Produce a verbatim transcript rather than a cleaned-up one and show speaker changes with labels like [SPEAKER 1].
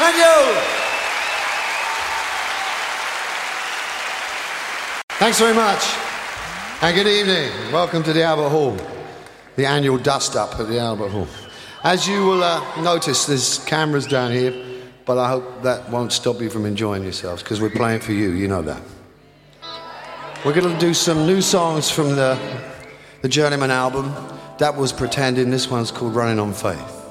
[SPEAKER 1] Thank you. Thanks very much. And good evening. Welcome to the Albert Hall, the annual dust-up at the Albert Hall. As you will uh, notice, there's cameras down here, but I hope that won't stop you from enjoying yourselves, because we're playing for you, you know that. We're going to do some new songs from the, the Journeyman album. That was Pretending. This one's called Running on Faith.